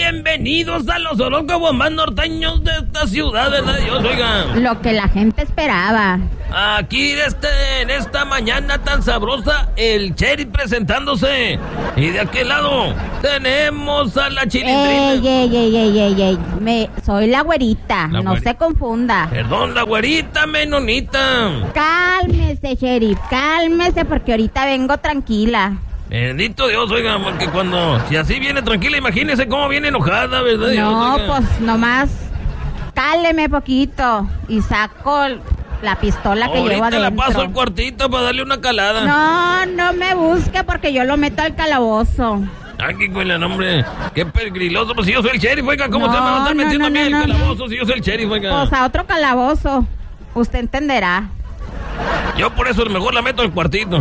bienvenidos a los horóscopos más norteños de esta ciudad, ¿verdad Dios? Oigan. Lo que la gente esperaba. Aquí en esta mañana tan sabrosa, el Sheriff presentándose. Y de aquel lado tenemos a la Chilindrina. Ey. Soy la güerita, no se confunda. Perdón, la güerita menonita. Cálmese, Sheriff, cálmese porque ahorita vengo tranquila. Bendito Dios, oiga, porque si así viene tranquila, imagínese cómo viene enojada, ¿verdad? No, Dios, pues nomás cáleme poquito y saco la pistola que llevo adentro. Ahorita la paso al cuartito para darle una calada. No me busque porque yo lo meto al calabozo. Aquí con el nombre, qué peligroso, pues si yo soy el sheriff, oiga, ¿cómo se me va a estar metiendo a mí el calabozo si yo soy el sheriff, oiga? Pues a otro calabozo, usted entenderá. Yo por eso mejor la meto al cuartito.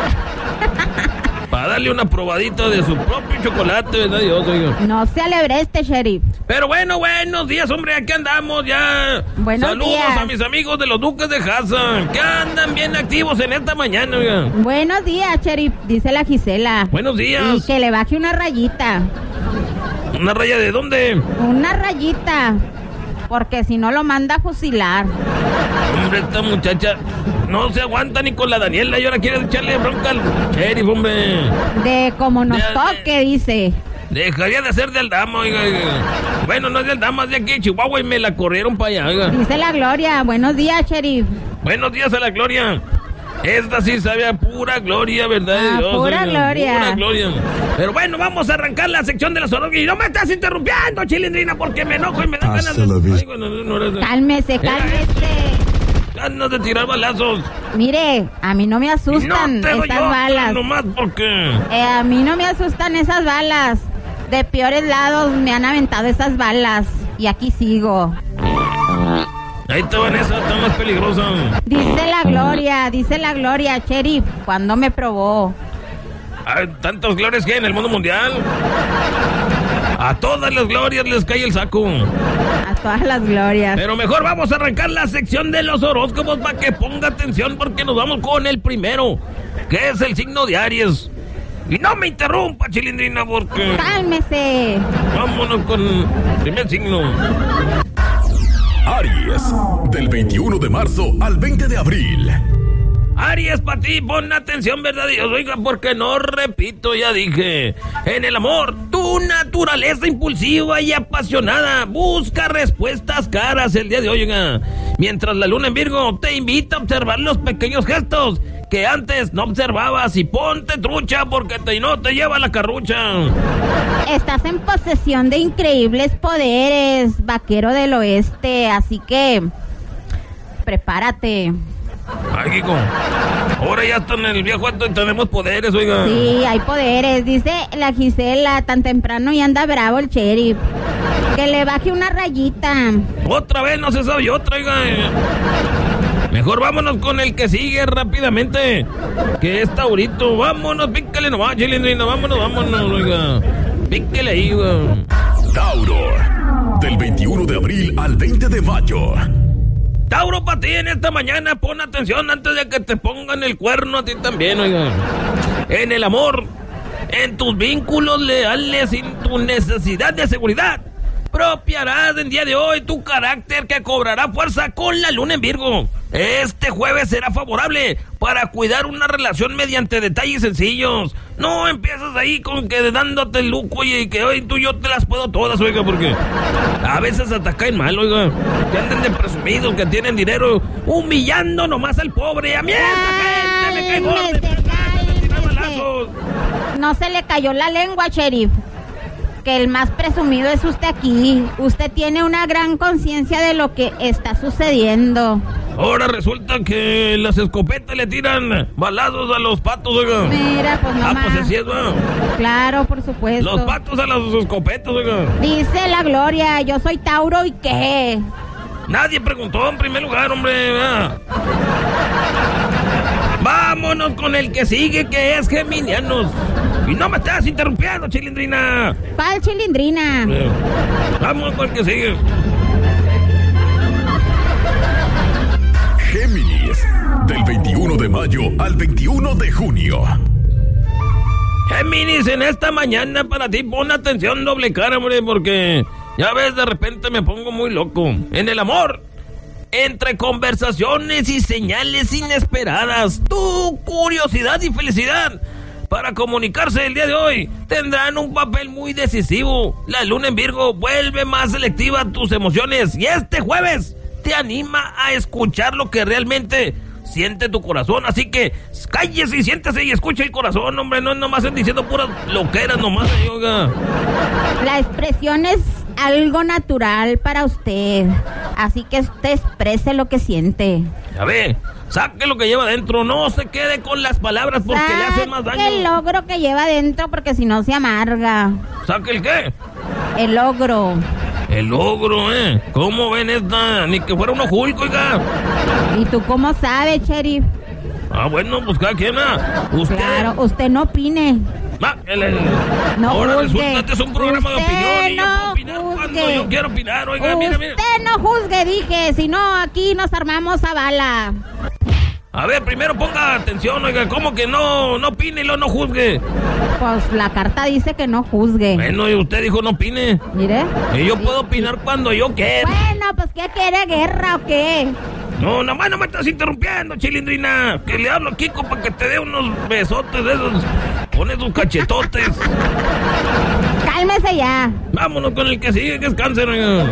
Para darle una probadita de su propio chocolate, ¿verdad Dios, oiga? No se alebreste, sheriff. Pero bueno, buenos días, hombre, aquí andamos ya. Buenos días a mis amigos de los Duques de Haza, que andan bien activos en esta mañana, oiga. Buenos días, sheriff, dice la Gisela. Buenos días. Y que le baje una rayita. ¿Una raya de dónde? Una rayita, porque si no lo manda a fusilar. Hombre, esta muchacha no se aguanta ni con la Daniela y ahora quiere echarle bronca al sheriff, hombre. De como nos toque, dice. Dejaría de ser de Aldama, oiga. Bueno, no es de Aldama, es de aquí de Chihuahua y me la corrieron para allá, oiga. Dice la Gloria, buenos días, sheriff. Buenos días a la Gloria. Esta sí sabe a pura gloria, ¿verdad? Dios, pura gloria. Pura gloria. Pero bueno, vamos a arrancar la sección de las horóscopos. Y no me estás interrumpiendo, Chilindrina, porque me enojo y me da ganas de... Cálmese. Ganas de tirar balazos. Mire, a mí no me asustan esas balas. Nomás porque... a mí no me asustan esas balas. De peores lados me han aventado esas balas. Y aquí sigo. Ahí está Vanessa, está más peligrosa. Dice la Gloria, sheriff, ¿cuándo me probó? Hay tantas glorias que hay en el mundo mundial. A todas las glorias les cae el saco. A todas las glorias. Pero mejor vamos a arrancar la sección de los horóscopos para que ponga atención porque nos vamos con el primero, que es el signo de Aries. Y no me interrumpa, Chilindrina, porque... ¡Cálmese! Vámonos con el primer signo. Aries, del 21 de marzo al 20 de abril. Aries, para ti, pon atención, ¿verdad Dios? Oiga, porque no repito, ya dije. En el amor, tu naturaleza impulsiva y apasionada busca respuestas caras el día de hoy, oiga. Mientras la luna en Virgo te invita a observar los pequeños gestos que antes no observabas y ponte trucha porque no te lleva la carrucha. Estás en posesión de increíbles poderes, vaquero del oeste, así que prepárate. Ay, Kiko, ahora ya está en el viejo y tenemos poderes, oiga. Sí, hay poderes, dice la Gisela, tan temprano y anda bravo el sheriff. Que le baje una rayita. Otra vez no se sabe otra, oiga. Mejor vámonos con el que sigue rápidamente, que es Taurito. Vámonos, pícale nomás, Chilindrina, vámonos, oiga. Pícale ahí, oiga. Tauro, del 21 de abril al 20 de mayo. Tauro, para ti en esta mañana, pon atención antes de que te pongan el cuerno a ti también, oiga. En el amor, en tus vínculos leales y tu necesidad de seguridad, propiarás el día de hoy tu carácter que cobrará fuerza con la luna en Virgo. Este jueves será favorable para cuidar una relación mediante detalles sencillos. No empiezas ahí con que dándote el lujo y que hoy tú y yo te las puedo todas, oiga, porque a veces hasta caen mal, oiga. Que anden de presumidos, que tienen dinero, humillando nomás al pobre. A mí esta gente me cae gordo. No se le cayó la lengua, sheriff. Que el más presumido es usted aquí. Usted tiene una gran conciencia de lo que está sucediendo. Ahora resulta que las escopetas le tiran balazos a los patos, oiga. Mira, pues no más. Pues así es, ¿no? Claro, por supuesto. Los patos a las escopetas, oiga. Dice la Gloria, yo soy Tauro, ¿y qué? Nadie preguntó en primer lugar, hombre, ¿verdad? Vámonos con el que sigue, que es Geminianos. Y no me estás interrumpiendo, Chilindrina. ¿Cuál Chilindrina? Vamos con el que sigue. Géminis, del 21 de mayo al 21 de junio. Géminis, en esta mañana para ti, pon atención, doble cara, hombre, porque ya ves, de repente me pongo muy loco. En el amor, entre conversaciones y señales inesperadas, tu curiosidad y felicidad para comunicarse el día de hoy tendrán un papel muy decisivo. La luna en Virgo vuelve más selectiva tus emociones y este jueves te anima a escuchar lo que realmente siente tu corazón. Así que cállese y siéntese y escuche el corazón, hombre. No nomás estén diciendo puras loqueras nomás, oiga. La expresión es algo natural para usted, así que usted exprese lo que siente. Ya ve, saque lo que lleva adentro, no se quede con las palabras porque le hacen más daño. Saque el logro que lleva adentro porque si no se amarga. ¿Saque el qué? El logro. El logro, ¿Cómo ven esta? Ni que fuera un ojulco, oiga. ¿Y tú cómo sabes, Sheriff? Ah, bueno, pues cada quien, Usted... Claro, usted no opine. No ahora juzgue. resulta que este es un programa usted de opinión y yo puedo opinar juzgue. cuando yo quiero opinar, oiga, mira. Usted no juzgue, dije, si no aquí nos armamos a bala. A ver, primero ponga atención, oiga, ¿cómo que no opine y no juzgue? Pues la carta dice que no juzgue. Bueno, y usted dijo no opine. Mire. Y yo puedo opinar cuando yo quiera. Bueno, pues ¿qué quiere, guerra o qué? No, nomás no me estás interrumpiendo, Chilindrina. Que le hablo a Kiko para que te dé unos besotes de esos. Con esos cachetotes. Cálmese ya. Vámonos con el que sigue, que es Cáncer, oiga.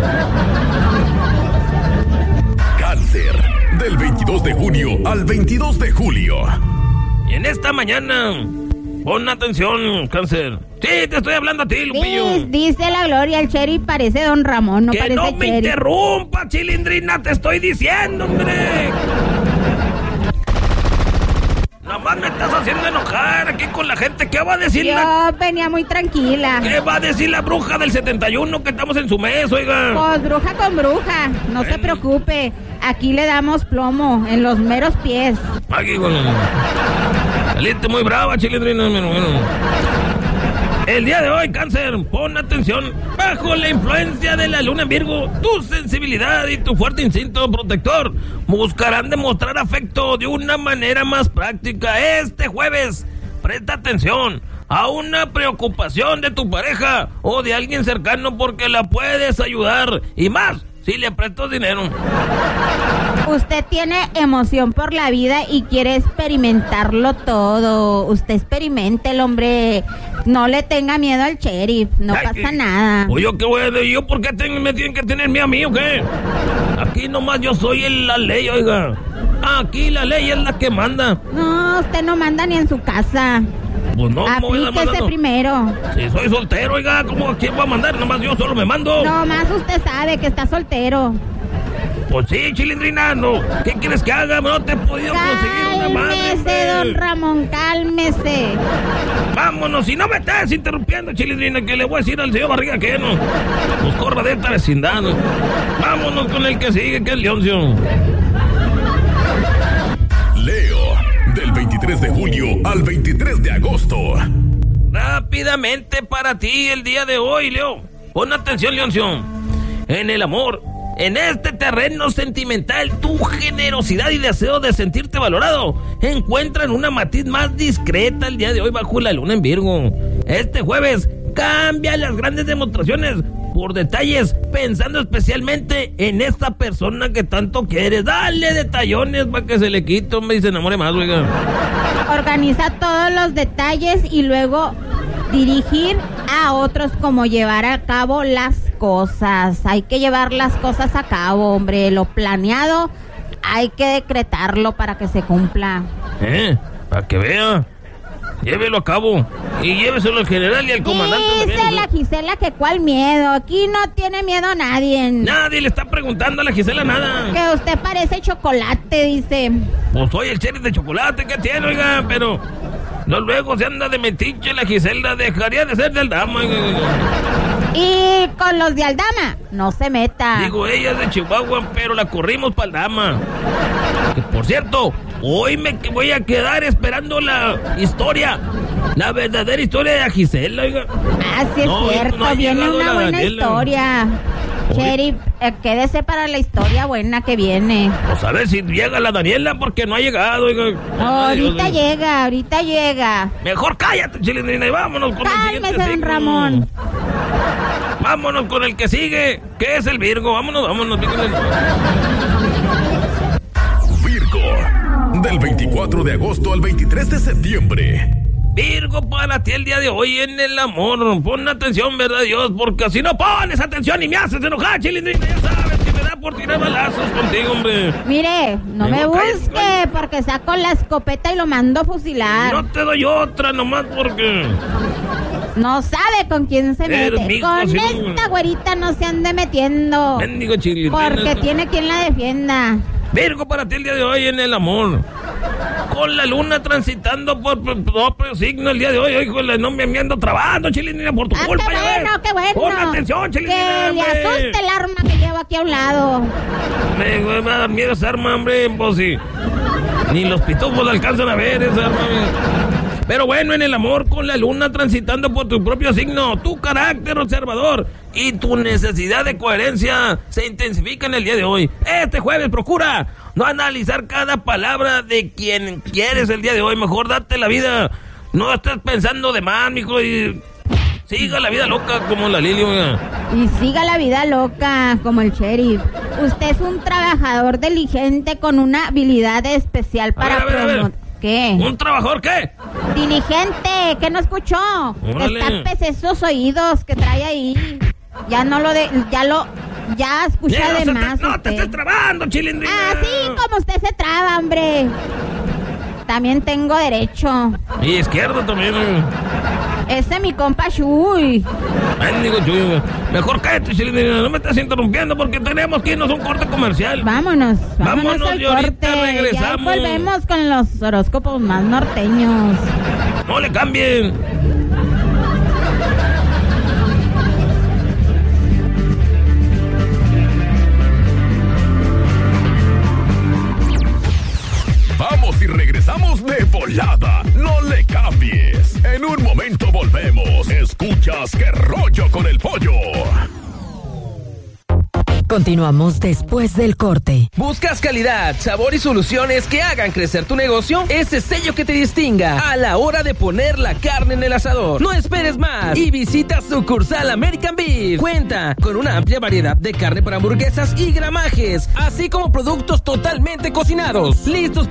Cáncer, del 22 de junio al 22 de julio. Y en esta mañana, pon atención, Cáncer. Sí, te estoy hablando a ti, Lupillo. Dice la Gloria, el Sheriff parece Don Ramón, no que parece no me Sheriff. interrumpa, Chilindrina, te estoy diciendo, hombre. Nomás me estás haciendo enojar aquí con la gente. ¿Qué va a decir Yo venía muy tranquila. ¿Qué va a decir la bruja del 71 que estamos en su mes, oiga? Pues bruja con bruja, no se preocupe. Aquí le damos plomo en los meros pies. Aquí, bueno. Saliste muy brava, Chilindrina. Bueno. El día de hoy, Cáncer, pon atención. Bajo la influencia de la luna en Virgo, tu sensibilidad y tu fuerte instinto protector buscarán demostrar afecto de una manera más práctica. Este jueves, presta atención a una preocupación de tu pareja o de alguien cercano porque la puedes ayudar. Y más, si le prestas dinero. Usted tiene emoción por la vida y quiere experimentarlo todo. Usted experimente, el hombre. No le tenga miedo al Sheriff, no pasa nada. Oye, ¿qué voy a decir? ¿Yo por qué me tienen que tener miedo a mí o qué? Aquí nomás yo soy la ley, oiga. Aquí la ley es la que manda. No, usted no manda ni en su casa. Pues no, aplíquese primero. Si soy soltero, oiga, ¿cómo quién va a mandar? Nomás yo solo me mando. Nomás usted sabe que está soltero. Pues sí, Chilindrina, no. ¿Qué quieres que haga? No te he podido conseguir una madre. Cálmese, don Ramón, cálmese. Vámonos, si no me estás interrumpiendo, Chilindrina, que le voy a decir al señor Barriga que no. Pues corra de esta vecindad. Vámonos con el que sigue, que es Leoncio. Leo, del 23 de julio al 23 de agosto. Rápidamente para ti el día de hoy, Leo. Pon atención, Leoncio. En el amor, en este terreno sentimental, tu generosidad y deseo de sentirte valorado encuentran una matiz más discreta el día de hoy bajo la luna en Virgo. Este jueves cambia las grandes demostraciones por detalles, pensando especialmente en esta persona que tanto quieres. Dale detallones para que se le quite, hombre, y se enamore más, oiga. Organiza todos los detalles y luego dirigir a otros como llevar a cabo las cosas. Hay que llevar las cosas a cabo, hombre. Lo planeado hay que decretarlo para que se cumpla. Para que vea. Llévelo a cabo y lléveselo al general y al comandante. Dice la Gisela que cuál miedo. Aquí no tiene miedo nadie. Nadie le está preguntando a la Gisela nada. Que usted parece chocolate, dice. Pues soy el Sheriff de chocolate que tiene, oiga, pero no, luego se anda de metiche. La Gisela dejaría de ser de Aldama. Y con los de Aldama no se meta. Digo, ella es de Chihuahua, pero la corrimos para Aldama. Que por cierto, hoy me voy a quedar esperando la historia, la verdadera historia de la Gisela, oiga. Ah, sí es cierto, viene una buena historia. Sheriff, quédese para la historia buena que viene. Pues a ver si llega la Daniela, porque no ha llegado. Oiga. Ahorita llega. Mejor cállate, Chilindrina, y vámonos con el siguiente Cálmese, don signo. Ramón. Vámonos con el que sigue, que es el Virgo. Vámonos. Virgo, del 24 de agosto al 23 de septiembre. Virgo, para ti el día de hoy en el amor. Pon atención, ¿verdad, Dios? Porque si no pones atención y me haces enojar, Chilindrina, ya sabes que me da por tirar balazos contigo, hombre. Mire, no me busque porque saco la escopeta y lo mando a fusilar. No te doy otra nomás porque... No sabe con quién se mete. Con esta güerita no se ande metiendo. Bendigo, Chilindrina. Porque tiene quien la defienda. Virgo, para ti el día de hoy en el amor. Con la luna transitando por propio signo el día de hoy. Híjole, no me ando trabando, Chilindrina, por tu culpa. Qué bueno. Pon atención, Chilindrina. Que le asuste el arma que llevo aquí a un lado. Me va a dar miedo esa arma, hombre. Pues sí. Ni los pitufos la alcanzan a ver esa arma. Pero bueno, en el amor, con la luna transitando por tu propio signo, tu carácter observador y tu necesidad de coherencia se intensifica en el día de hoy. Este jueves procura no analizar cada palabra de quien quieres el día de hoy. Mejor date la vida. No estés pensando de más, mijo, y siga la vida loca como la Lili. Y siga la vida loca como el Sheriff. Usted es un trabajador diligente con una habilidad especial para promover. ¿Qué? ¿Un trabajador qué? Diligente, que no escuchó. Órale. Destape esos oídos que trae ahí. Ya escucha de más. No te estés trabando, Chilindrina. Así como usted se traba, hombre. También tengo derecho. Y izquierdo también. Ese es mi compa Chuy. Bendigo Chuy. Mejor cállate, Chilindrina. No me estás interrumpiendo porque tenemos que irnos a un corte comercial. Vámonos al y ahorita corte. regresamos. Ya volvemos con los horóscopos más norteños. No le cambien. Vamos y regresamos de volada. No le cambies. En un momento volvemos. Escuchas Qué Rollo con el Pollo. Continuamos después del corte. ¿Buscas calidad, sabor y soluciones que hagan crecer tu negocio? Ese sello que te distinga a la hora de poner la carne en el asador. No esperes más y visita sucursal American Beef. Cuenta con una amplia variedad de carne para hamburguesas y gramajes, así como productos totalmente cocinados, listos